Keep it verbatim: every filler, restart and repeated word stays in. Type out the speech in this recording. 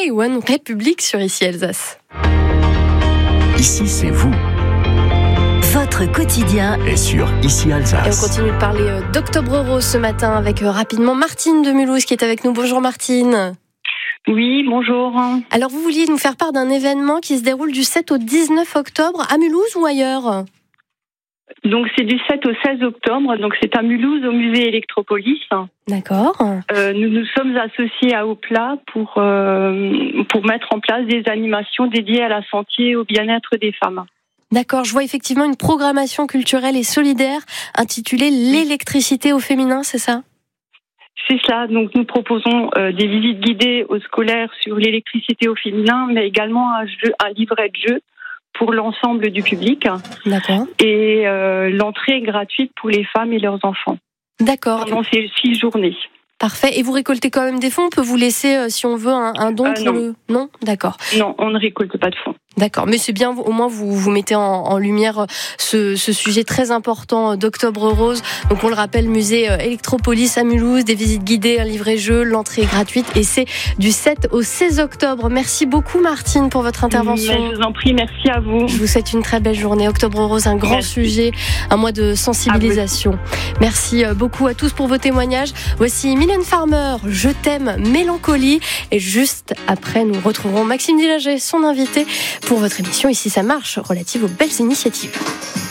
Taïwan, République sur Ici Alsace. Ici, c'est vous. Votre quotidien est sur Ici Alsace. Et on continue de parler d'Octobre Rose ce matin avec euh, rapidement Martine de Mulhouse qui est avec nous. Bonjour Martine. Oui, bonjour. Alors vous vouliez nous faire part d'un événement qui se déroule du sept au dix-neuf octobre à Mulhouse ou ailleurs ? Donc c'est du sept au seize octobre, donc c'est à Mulhouse au musée Electropolis. D'accord. Euh, nous nous sommes associés à Opla pour, euh, pour mettre en place des animations dédiées à la santé et au bien-être des femmes. D'accord, je vois effectivement une programmation culturelle et solidaire intitulée L'électricité au féminin, c'est ça ? C'est cela, donc nous proposons euh, des visites guidées aux scolaires sur l'électricité au féminin, mais également un, jeu, un livret de jeu pour l'ensemble du public. D'accord. Et euh, l'entrée est gratuite pour les femmes et leurs enfants. D'accord. Pendant ces six journées. Parfait. Et vous récoltez quand même des fonds ? On peut vous laisser, euh, si on veut, un, un don euh, pour non. le... Non ? D'accord. Non, on ne récolte pas de fonds. D'accord, mais c'est bien, au moins vous vous mettez en, en lumière ce, ce sujet très important d'Octobre Rose. Donc on le rappelle, musée Electropolis à Mulhouse, des visites guidées, un livret-jeu, l'entrée est gratuite et c'est du sept au seize octobre. Merci beaucoup Martine pour votre intervention. Mais je vous en prie, merci à vous. Je vous souhaite une très belle journée. Octobre Rose, un grand merci. Sujet, un mois de sensibilisation. Merci beaucoup à tous pour vos témoignages. Voici Mylène Farmer, Je t'aime, Mélancolie. Et juste après, nous retrouverons Maxime Dillinger, son invité, pour votre émission Ici ça marche, relative aux belles initiatives.